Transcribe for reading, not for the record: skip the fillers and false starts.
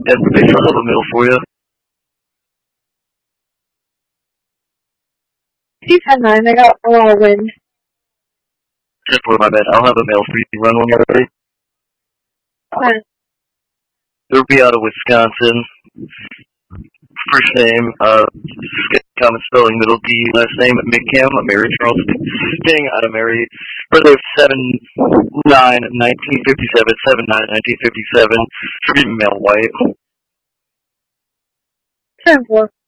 Yeah, they still have a mail for you. 210-9, I got a lot of wind. 10-4, my bad. I'll have a mail for you. Run when you're ready. Fine. It'll be out of Wisconsin. First name, common spelling, middle D, last name, McCam, Mary Charleston. Getting out of Mary. Birthday of 7/9/1957, 7/9/1957. Tribute mail white. 10-4.